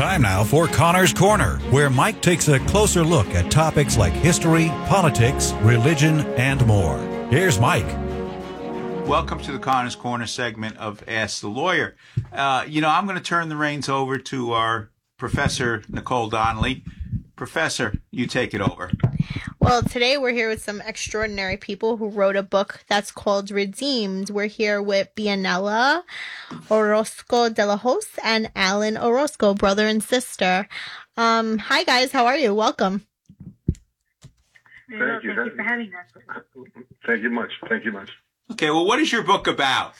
Time now for Connor's Corner, where Mike takes a closer look at topics like history, politics, religion, and more. Here's Mike. Welcome to the Connor's Corner segment of Ask the Lawyer. I'm going to turn the reins over to our Professor Nicole Donnelly. Professor, you take it over. Well, today we're here with some extraordinary people who wrote a book that's called Redeemed. We're here with Bianella Orozco de la Hoz and Alan Orozco, brother and sister. Hi, guys. How are you? Welcome. Thank you for having us. Thank you much. Okay, well, what is your book about?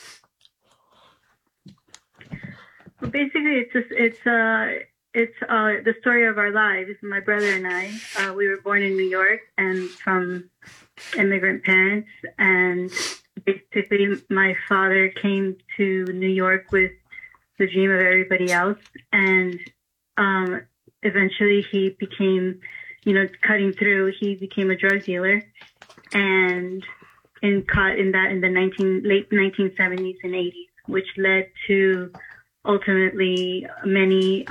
Well, basically, it's the story of our lives. My brother and I, we were born in New York and from immigrant parents. And basically, my father came to New York with the dream of everybody else. And eventually, he became, cutting through. He became a drug dealer, and caught in the late 1970s and 80s, which led to ultimately many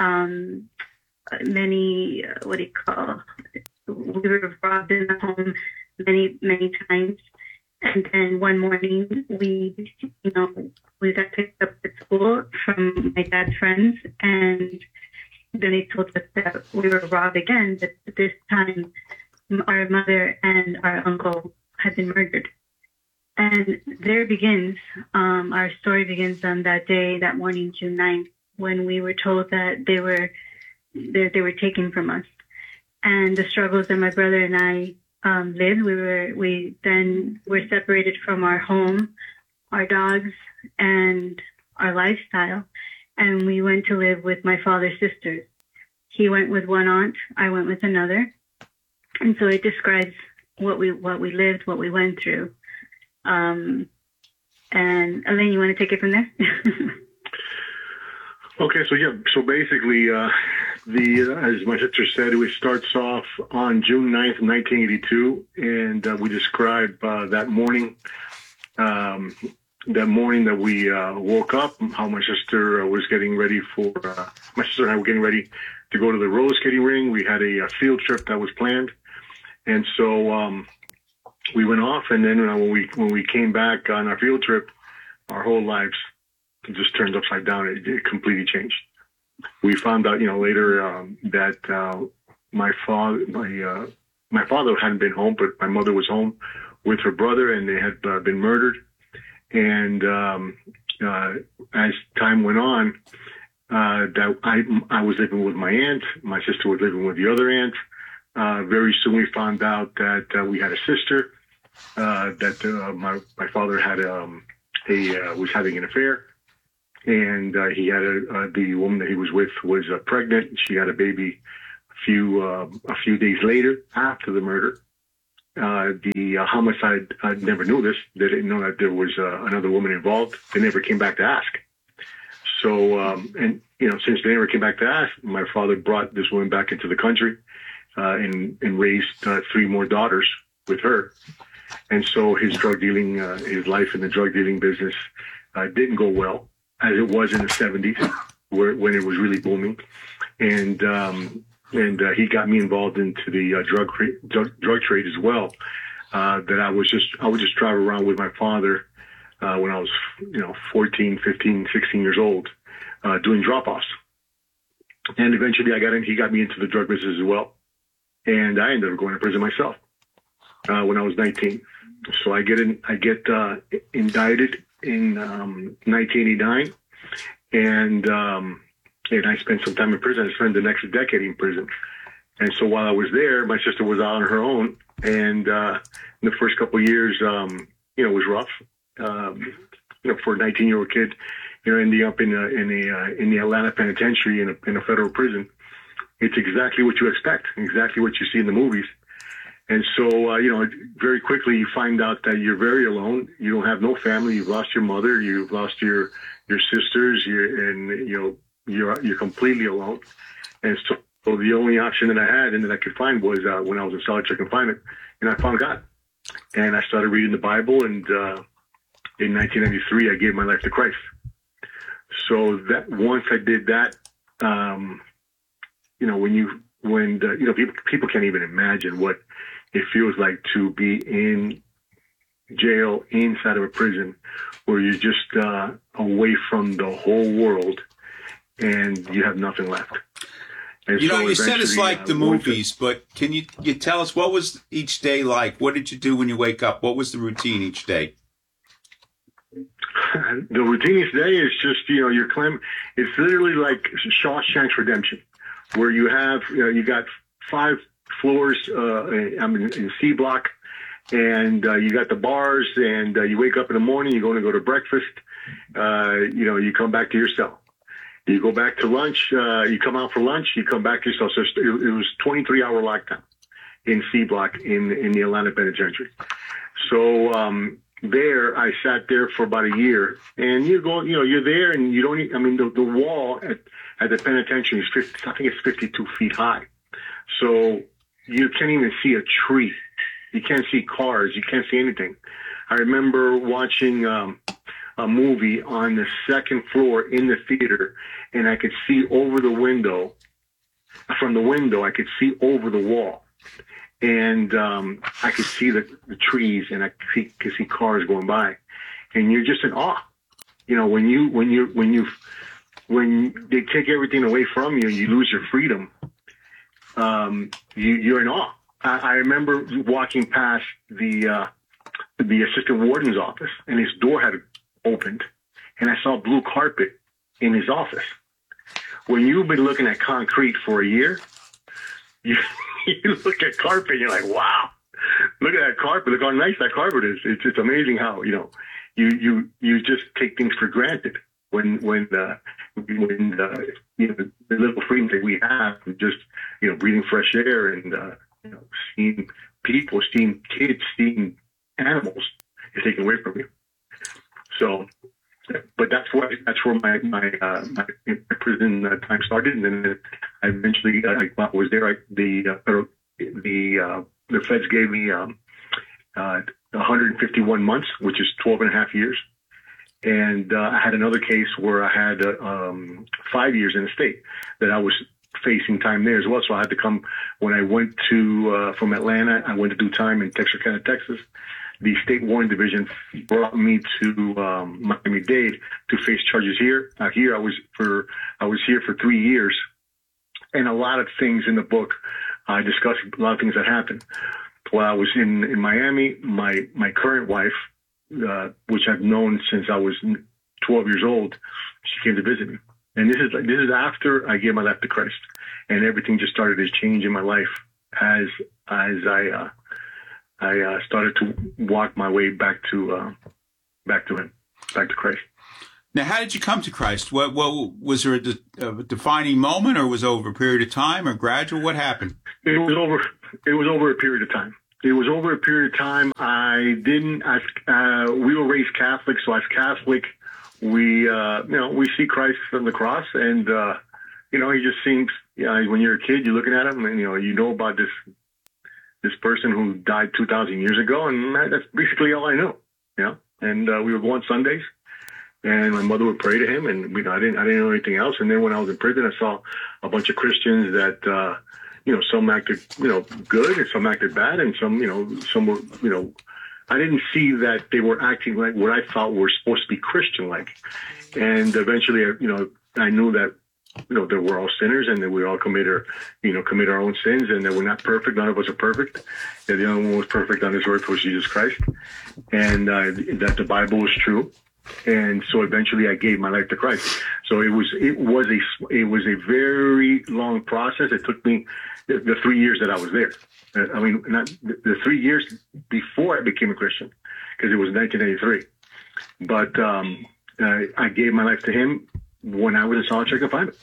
we were robbed in the home many times. And then one morning we got picked up at school from my dad's friends, and then they told us that we were robbed again, but this time our mother and our uncle had been murdered. And there begins, our story begins on that day, that morning, June 9th, when we were told that they were taken from us. And the struggles that my brother and I lived, we then were separated from our home, our dogs, and our lifestyle. And we went to live with my father's sisters. He went with one aunt, I went with another. And so it describes what we lived, what we went through. And Elaine, you want to take it from there? Okay, so basically, as my sister said, it starts off on June 9th, 1982, and we describe that morning that we woke up, how my sister was getting ready my sister and I were getting ready to go to the roller skating ring. We had a field trip that was planned, and so we went off, and then when we came back on our field trip, our whole lives just turned upside down. It completely changed. We found out, later that my father hadn't been home, but my mother was home with her brother, and they had been murdered. And as time went on, that I was living with my aunt, my sister was living with the other aunt. Very soon we found out that we had a sister, that my father had was having an affair, and he had the woman that he was with was pregnant. She had a baby a few days later after the murder. The homicide never knew this. They didn't know that there was another woman involved. They never came back to ask. So, since they never came back to ask, my father brought this woman back into the country and raised 3 more daughters with her. And so his drug dealing, his life in the drug dealing business didn't go well, as it was in the 70s, when it was really booming. And he got me involved into the drug trade as well. That I would just drive around with my father when I was 14, 15, 16 years old, doing drop-offs. And eventually he got me into the drug business as well. And I ended up going to prison myself when I was 19. So I get indicted in 1989, and I spent some time in prison. I spent the next decade in prison. And so while I was there, my sister was out on her own, and in the first couple of years, it was rough. For a 19-year-old kid, ending up in the Atlanta penitentiary in a federal prison. It's exactly what you expect, exactly what you see in the movies. And so, very quickly you find out that you're very alone. You don't have no family. You've lost your mother. You've lost your sisters. You're completely alone. And so the only option that I had and that I could find was when I was in solitary confinement, and I found God. And I started reading the Bible, and in 1993, I gave my life to Christ. So that once I did that, people can't even imagine what it feels like to be in jail inside of a prison where you're just away from the whole world and you have nothing left. And you said it's like the movies, but can you tell us what was each day like? What did you do when you wake up? What was the routine each day? The routine each day is just, it's literally like Shawshank's Redemption, where you have, you got 5 floors in C block, and you got the bars, and you wake up in the morning, you're going to go to breakfast, you come back to your cell. You go back to lunch, you come out for lunch, you come back to your cell. So it was 23-hour lockdown in C block in the Atlanta Penitentiary. So there, I sat there for about a year, and you're there, and you don't. The wall at the penitentiary is I think it's 52 feet high, so you can't even see a tree, you can't see cars, you can't see anything. I remember watching a movie on the second floor in the theater, and I could see over the window. From the window, I could see over the wall. And I could see the trees, and I could see cars going by, and you're just in awe. When they take everything away from you, and you lose your freedom. You're in awe. I remember walking past the assistant warden's office, and his door had opened, and I saw blue carpet in his office. When you've been looking at concrete for a year, you look at carpet and you're like, wow, look at that carpet. Look how nice that carpet is. It's amazing how, you just take things for granted when the little freedom that we have, just, breathing fresh air and, seeing people, seeing kids, seeing animals is taken away from you. So, but that's where my prison time started, and then I eventually I was there. The feds gave me 151 months, which is 12 and a half years, and I had another case where I had 5 years in the state that I was facing time there as well. So I had to come when I went to from Atlanta. I went to do time in Texarkana, Texas. The State Warrant Division brought me to Miami-Dade to face charges here. Here I was here for 3 years, and a lot of things in the book I discuss a lot of things that happened while I was in Miami. My current wife, which I've known since I was 12 years old, she came to visit me, and this is after I gave my life to Christ, and everything just started to change in my life as I started to walk my way back to him, back to Christ. Now, how did you come to Christ? What was there a defining moment, or was it over a period of time, or gradual? What happened? It was over a period of time. It was over a period of time. We were raised Catholic, so as Catholic, we see Christ on the cross, and he just seems, when you're a kid, you're looking at him, and you know about this person who died 2,000 years ago, and that's basically all I know, And we would go on Sundays, and my mother would pray to him, and I didn't know anything else. And then when I was in prison, I saw a bunch of Christians that some acted good, and some acted bad, and some were I didn't see that they were acting like what I thought were supposed to be Christian like. And eventually, I knew that that we're all sinners, and that we all commit our own sins, and that we're not perfect. None of us are perfect. That the only one who was perfect on this earth was Jesus Christ, and that the Bible was true. And so eventually, I gave my life to Christ. So it was a very long process. It took me the 3 years that I was there. Not the 3 years before I became a Christian, because it was 1983. But I gave my life to Him when I was in solitary confinement.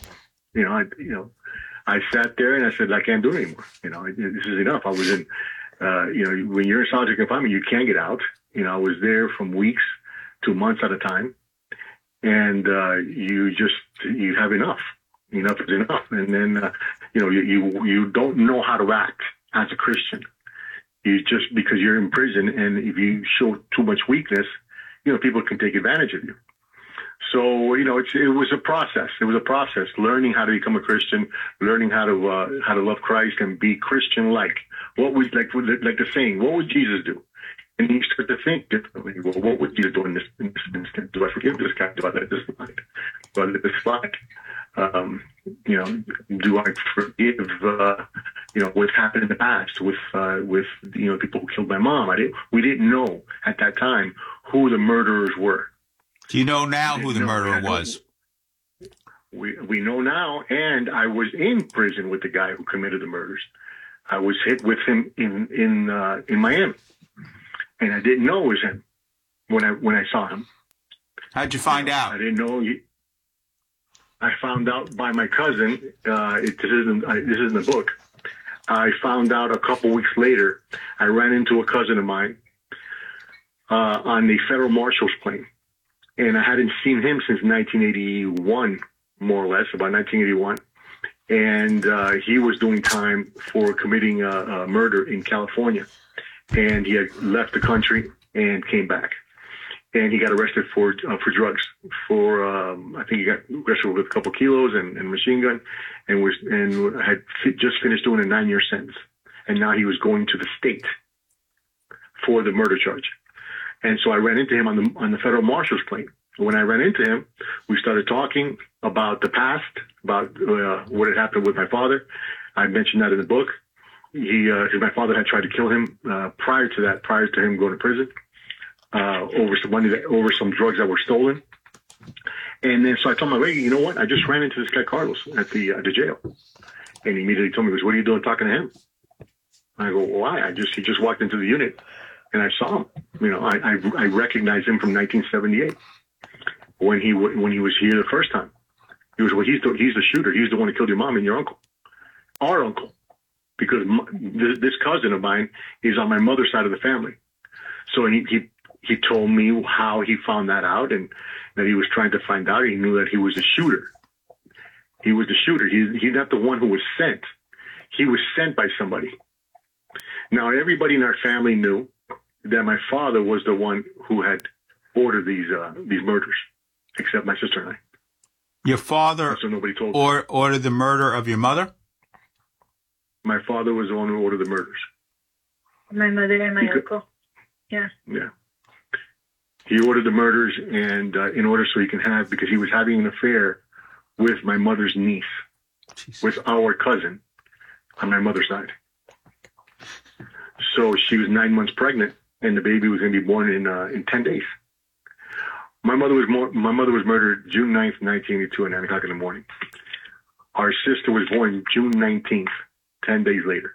I sat there and I said, I can't do it anymore. This is enough. I was in, when you're in solitary confinement, you can't get out. I was there from weeks to months at a time, and you have enough. Enough is enough. And then, you don't know how to act as a Christian. You just, because you're in prison, and if you show too much weakness, people can take advantage of you. So, it was a process. It was a process, learning how to become a Christian, learning how to love Christ and be Christian-like. What was like the saying, what would Jesus do? And you start to think differently. Well, what would Jesus do in this instance? Do I forgive this guy? Do I let this slide? Do I let this slide? Do I forgive, what's happened in the past with people who killed my mom? We didn't know at that time who the murderers were. Do you know now who the murderer was? We know now, and I was in prison with the guy who committed the murders. I was hit with him in Miami, and I didn't know it was him when I saw him. How'd you find out? I didn't know. I found out by my cousin. This isn't the book. I found out a couple weeks later. I ran into a cousin of mine on the Federal Marshal's plane, and I hadn't seen him since 1981, more or less, about 1981. And he was doing time for committing a murder in California, and he had left the country and came back. And he got arrested for drugs. I think he got arrested with a couple kilos and a machine gun, and had just finished doing a 9-year sentence. And now he was going to the state for the murder charge. And so I ran into him on the Federal Marshal's plane. When I ran into him, we started talking about the past, about what had happened with my father. I mentioned that in the book. My father had tried to kill him prior to him going to prison. Over some money, over some drugs that were stolen. And then so I told him, hey, you know what? I just ran into this guy Carlos at the jail. And he immediately told me, what are you doing talking to him? I go, why? He just walked into the unit and I saw him. I recognized him from 1978 when he was here the first time. He was, he's the shooter. He's the one who killed your mom and your uncle. Our uncle. Because this cousin of mine is on my mother's side of the family. So he told me how he found that out and that he was trying to find out. He knew that he was a shooter. He was the shooter. He's not the one who was sent. He was sent by somebody. Now, everybody in our family knew that my father was the one who had ordered these murders, except my sister and I. Your father so nobody told ordered the murder of your mother? My father was the one who ordered the murders. My mother and my uncle. Yeah. Yeah. He ordered the murders, and in order so he can because he was having an affair with my mother's niece, Jesus. With our cousin on my mother's side. So she was 9 months pregnant, and the baby was going to be born in 10 days. My mother was murdered June 9th, 1982 at 9 o'clock in the morning. Our sister was born June 19th, 10 days later.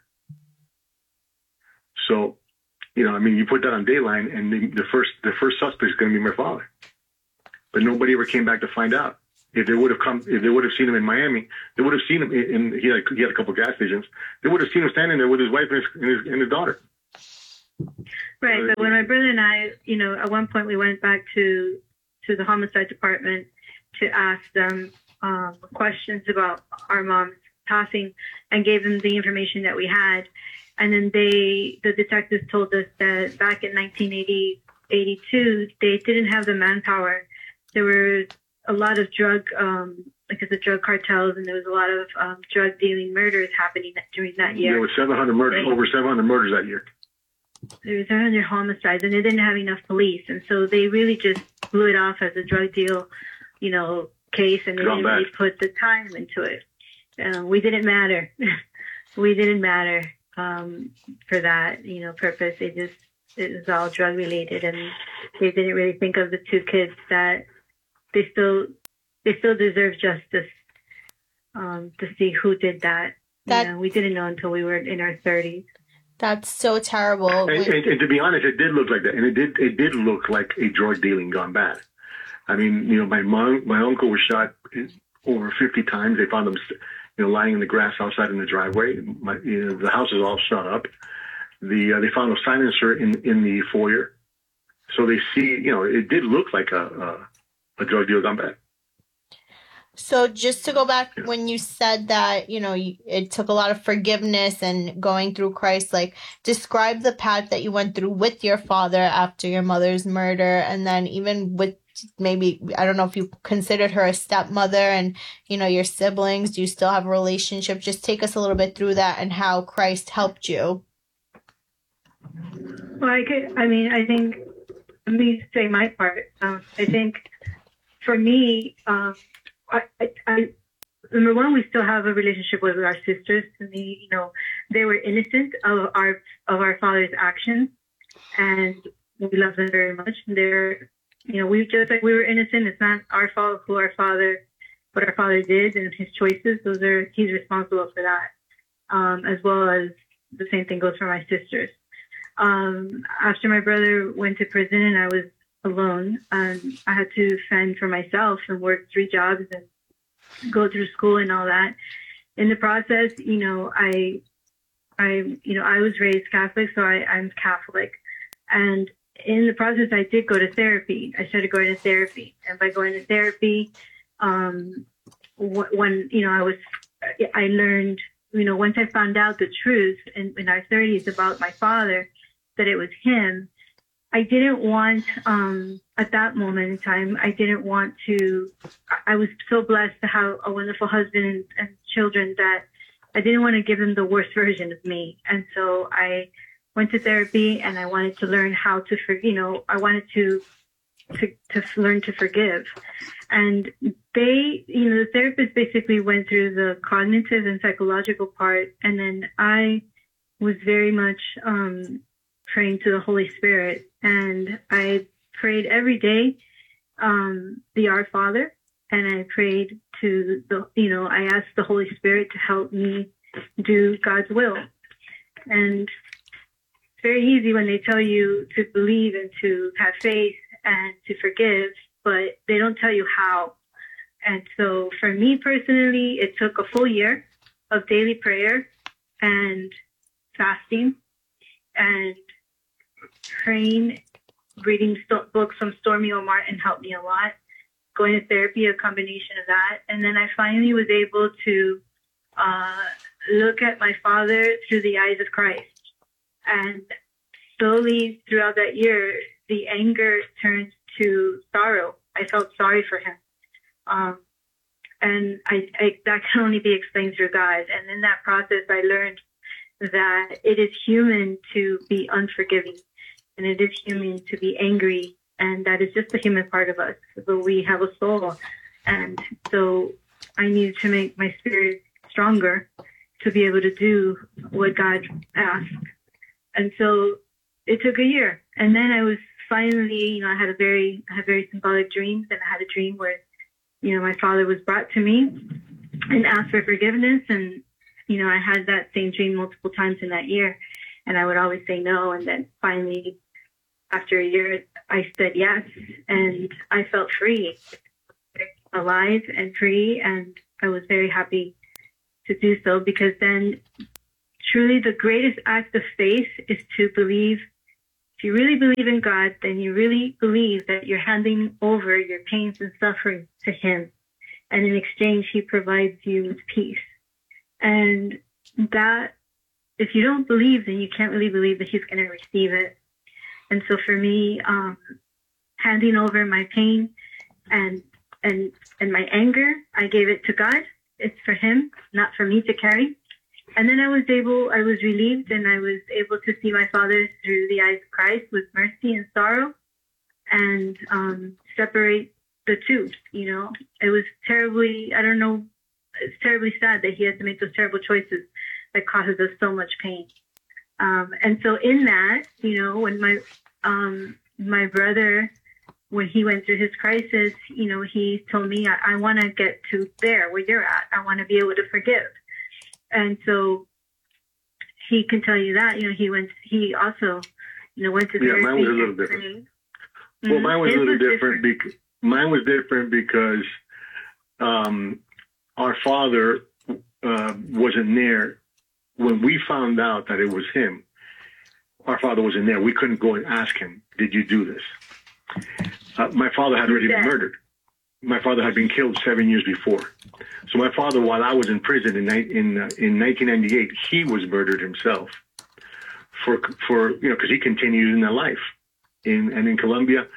So, you put that on Dayline, and the first suspect is going to be my father. But nobody ever came back to find out. If they would have seen him in Miami, they would have seen him he had a couple of gas stations. They would have seen him standing there with his wife and his daughter. Right, but when my brother and I, at one point we went back to the homicide department to ask them questions about our mom's passing and gave them the information that we had. And then the detectives told us that back in 1982, they didn't have the manpower. There were a lot of drug cartels, and there was a lot of drug dealing murders happening during that year. There was 700 murders, over 700 murders that year. There was 700 homicides, and they didn't have enough police, and so they really just blew it off as a drug deal, case, and they didn't really put the time into it. We didn't matter. We didn't matter. For that, purpose. It was all drug related, and they didn't really think of the two kids that they still deserve justice, to see who did that. We didn't know until we were in our 30s. That's so terrible. And to be honest, it did look like that, and it did look like a drug dealing gone bad. I mean, my uncle was shot over 50 times. They found him lying in the grass outside in the driveway. The house is all shut up. They found a silencer in the foyer. So they see, it did look like a drug deal gone bad. So just to go back when you said that, it took a lot of forgiveness and going through Christ, describe the path that you went through with your father after your mother's murder, and then even with maybe, I don't know if you considered her a stepmother and, your siblings. Do you still have a relationship? Just take us a little bit through that and how Christ helped you. Well, I think, let me say my part. I think for me, number one, we still have a relationship with our sisters. To me, they were innocent of our father's actions, and we love them very much. They're, we just like we were innocent. It's not our fault what our father did and his choices. He's responsible for that. As well as the same thing goes for my sisters. After my brother went to prison and I was alone, I had to fend for myself and work 3 jobs and go through school and all that. In the process, I was raised Catholic, so I'm Catholic. And in the process, I did go to therapy. I started going to therapy. And by going to therapy, I learned, once I found out the truth in our 30s about my father, that it was him, I didn't want, at that moment in time, I was so blessed to have a wonderful husband and children that I didn't want to give them the worst version of me. And so I went to therapy and I wanted to learn how to I wanted to learn to forgive. And the therapist basically went through the cognitive and psychological part. And then I was very much, praying to the Holy Spirit. And I prayed every day, the Our Father. And I prayed I asked the Holy Spirit to help me do God's will. And it's very easy when they tell you to believe and to have faith and to forgive, but they don't tell you how. And so for me personally, it took a full year of daily prayer and fasting and praying, reading books from Stormy O'Martin helped me a lot. Going to therapy, a combination of that. And then I finally was able to look at my father through the eyes of Christ. And slowly throughout that year, the anger turned to sorrow. I felt sorry for him. And that can only be explained through God. And in that process, I learned that it is human to be unforgiving. And it is human to be angry. And that is just the human part of us. But we have a soul. And so I needed to make my spirit stronger to be able to do what God asked. And so it took a year. And then I was finally, I had very symbolic dreams. And I had a dream where, my father was brought to me and asked for forgiveness. And, I had that same dream multiple times in that year. And I would always say no. And then finally, after a year, I said yes, and I felt free, alive and free, and I was very happy to do so, because then truly the greatest act of faith is to believe. If you really believe in God, then you really believe that you're handing over your pains and suffering to Him, and in exchange, He provides you with peace. And that, if you don't believe, then you can't really believe that He's going to receive it. And so for me, handing over my pain and my anger, I gave it to God. It's for Him, not for me to carry. And then I was relieved, and I was able to see my father through the eyes of Christ with mercy and sorrow, and separate the two. It was terribly, it's terribly sad that he had to make those terrible choices that causes us so much pain. And so in that, when my brother, when he went through his crisis, he told me, I want to get to there where you're at. I want to be able to forgive. And so he can tell you that, he also, went to therapy. Yeah, mine was a little different. Well, mine was a little different. Mine was different because our father wasn't there. When we found out that it was him, our father wasn't there. We couldn't go and ask him, did you do this? My father had already been murdered. My father had been killed 7 years before. So my father, while I was in prison in 1998, he was murdered himself for because he continued in that life. In Colombia,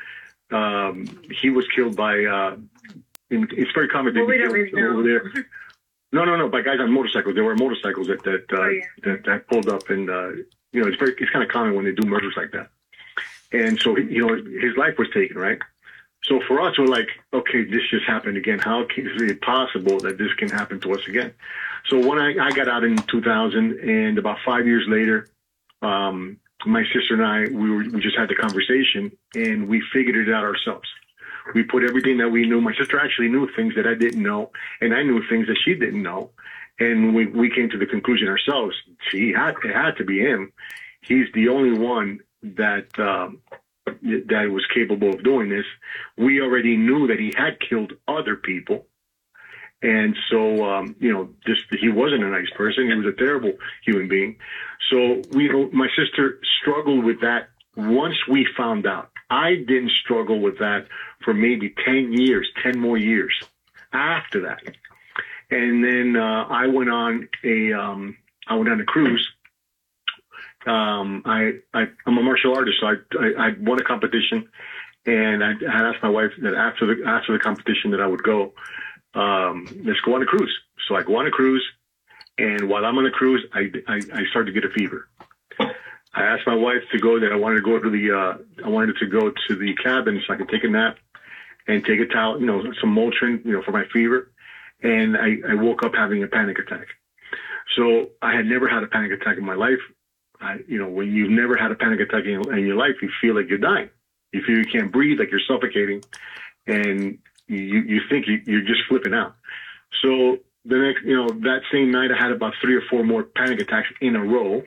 he was killed by. It's very common to be killed over there. No, by guys on motorcycles. There were motorcycles that pulled up, and it's kind of common when they do murders like that. And so his life was taken, right? So for us, we're like, okay, this just happened again. How is it possible that this can happen to us again? So when I got out in 2000, and about 5 years later, my sister and I, we just had the conversation, and we figured it out ourselves. We put everything that we knew. My sister actually knew things that I didn't know, and I knew things that she didn't know. And we came to the conclusion ourselves. It had to be him. He's the only one that was capable of doing this. We already knew that he had killed other people. And so, he wasn't a nice person. He was a terrible human being. So my sister struggled with that once we found out. I didn't struggle with that for maybe 10 more years after that. And then I went on a cruise. I'm a martial artist, so I won a competition, and I had asked my wife that after the competition that I would go, let's go on a cruise. So I go on a cruise, and while I'm on the cruise, I start to get a fever. I asked my wife to go there. I wanted to go to the cabin so I could take a nap and take a towel, some Motrin, for my fever. And I woke up having a panic attack. So I had never had a panic attack in my life. When you've never had a panic attack in your life, you feel like you're dying. You feel you can't breathe, like you're suffocating, and you think you're just flipping out. So the next, that same night, I had about 3 or 4 more panic attacks in a row.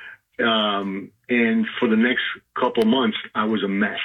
And for the next couple months, I was a mess.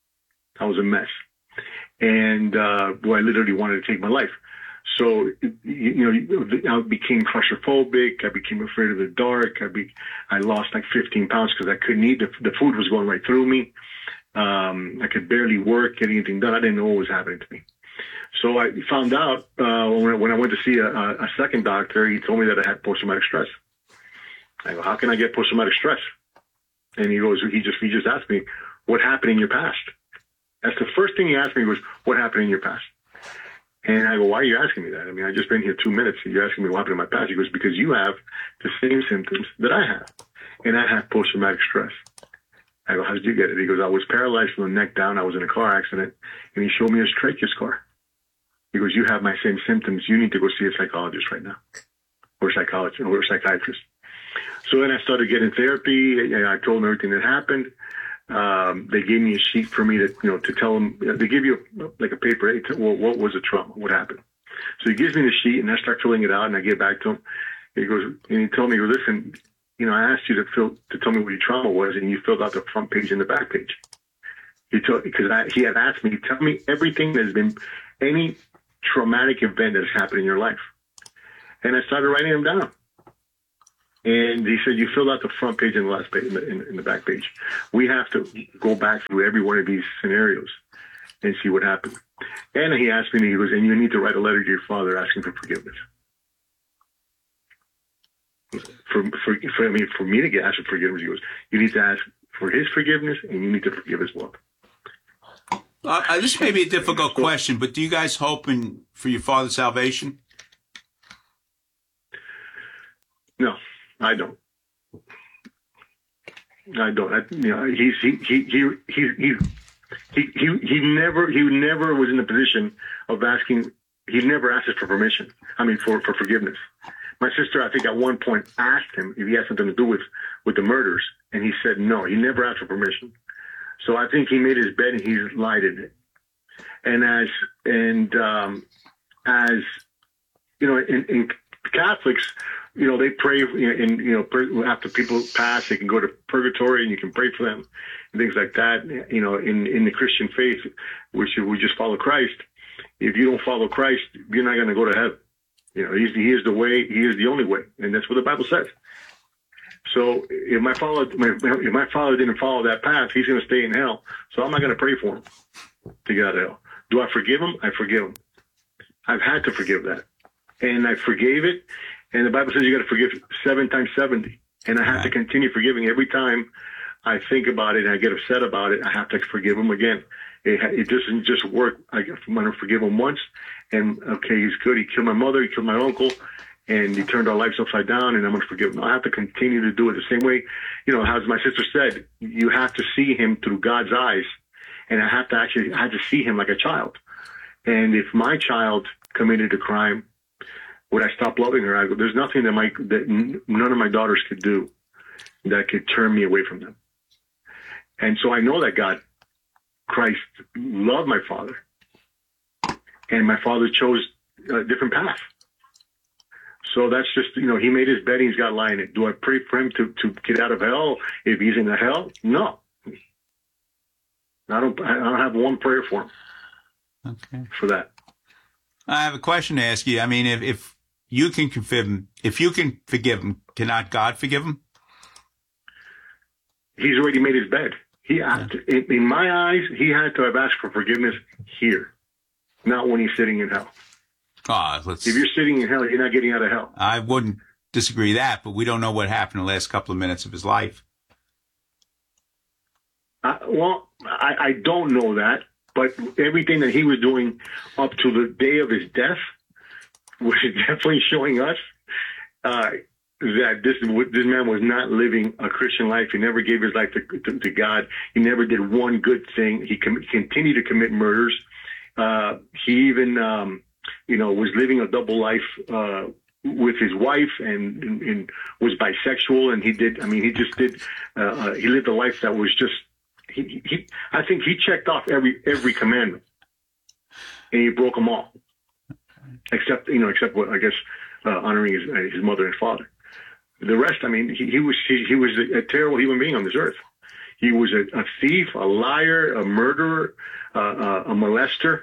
And, I literally wanted to take my life. So, I became claustrophobic. I became afraid of the dark. I lost like 15 pounds because I couldn't eat. The food was going right through me. I could barely work, get anything done. I didn't know what was happening to me. So I found out, when I went to see a second doctor, he told me that I had post-traumatic stress. I go, how can I get post-traumatic stress? And he just asked me, what happened in your past? That's the first thing he asked me was, what happened in your past? And I go, why are you asking me that? I mean, I just been here 2 minutes and you're asking me what happened in my past. He goes, because you have the same symptoms that I have. And I have post-traumatic stress. I go, how did you get it? He goes, I was paralyzed from the neck down. I was in a car accident. And he showed me his trachea scar. He goes, you have my same symptoms. You need to go see a psychologist right now. Or a psychiatrist. So then I started getting therapy. I told him everything that happened. They gave me a sheet for me to tell them. They give you like a paper. Hey, what was the trauma? What happened? So he gives me the sheet, and I start filling it out, and I get back to him. He goes, and he told me, listen, I asked you to tell me what your trauma was, and you filled out the front page and the back page. Because he had asked me, tell me everything that's been any traumatic event that has happened in your life. And I started writing them down. And he said, you filled out the front page and the last page, in the back page. We have to go back through every one of these scenarios and see what happened. And he asked me, he goes, and you need to write a letter to your father asking for forgiveness. For me to get asked for forgiveness, he goes, you need to ask for his forgiveness and you need to forgive as well. This may be a difficult question, but do you guys hope for your father's salvation? No. I don't. He never was in the position of asking. He never asked us for permission. For forgiveness. My sister, I think, at one point asked him if he had something to do with the murders, and he said no. He never asked for permission. So I think he made his bed and he lied in it. And as in Catholics, they pray, after people pass, they can go to purgatory and you can pray for them and things like that. In the Christian faith, which we just follow Christ. If you don't follow Christ, you're not going to go to heaven. He is the way, he is the only way. And that's what the Bible says. So if my father didn't follow that path, he's going to stay in hell. So I'm not going to pray for him to get out of hell. Do I forgive him? I forgive him. I've had to forgive that. And I forgave it. And the Bible says you got to forgive 7 times 70. And I have to continue forgiving every time I think about it and I get upset about it. I have to forgive him again. It doesn't just work. I'm going to forgive him once, and okay, he's good. He killed my mother. He killed my uncle. And he turned our lives upside down, and I'm going to forgive him. I have to continue to do it the same way. You know, as my sister said, you have to see him through God's eyes, and I had to see him like a child. And if my child committed a crime, would I stop loving her? I go, there's nothing that none of my daughters could do that could turn me away from them. And so I know that Christ loved my father, and my father chose a different path. So that's just, you know, he made his bed, he's got to lie in it. Do I pray for him to get out of hell if he's in the hell? No. I don't have one prayer for him. Okay. For that. I have a question to ask you. I mean, if you can forgive him, cannot God forgive him? He's already made his bed. He had to, in my eyes, he had to have asked for forgiveness here, not when he's sitting in hell. If you're sitting in hell, you're not getting out of hell. I wouldn't disagree that, but we don't know what happened in the last couple of minutes of his life. I don't know that, but everything that he was doing up to the day of his death was definitely showing us that this man was not living a Christian life. He never gave his life to God. He never did one good thing. He continued to commit murders. He even was living a double life with his wife and was bisexual, and he lived a life that was just I think he checked off every commandment, and he broke them all, except what I guess honoring his mother and father. The rest, I mean, he was a terrible human being on this earth. He was a thief, a liar, a murderer, a molester.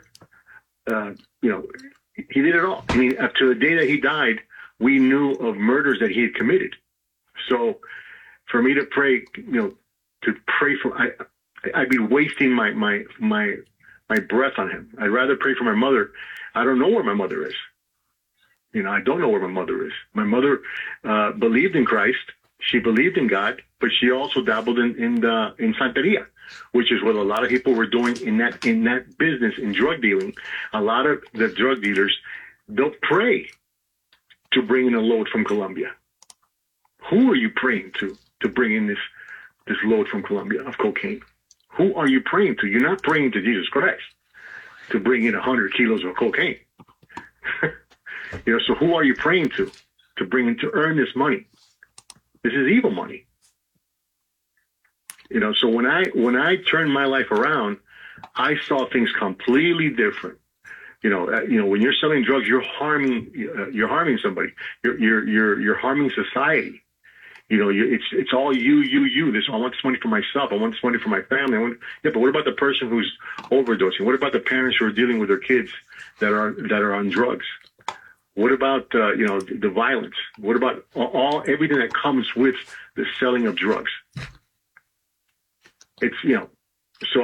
He did it all. I mean, up to the day that he died, we knew of murders that he had committed. So for me to pray, I'd be wasting my breath on him. I'd rather pray for my mother. I don't know where my mother is. I don't know where my mother is. My mother believed in Christ. She believed in God, but she also dabbled in Santeria, which is what a lot of people were doing in that business, in drug dealing. A lot of the drug dealers, they'll pray to bring in a load from Colombia. Who are you praying to bring in this load from Colombia of cocaine? Who are you praying to? You're not praying to Jesus Christ to bring in 100 kilos of cocaine. So who are you praying to bring in to earn this money? This is evil money. So when I turned my life around, I saw things completely different. When you're selling drugs, you're harming somebody. You're harming society. It's all you. I want this money for myself. I want this money for my family. But what about the person who's overdosing? What about the parents who are dealing with their kids that are on drugs? What about the violence? What about everything that comes with the selling of drugs? It's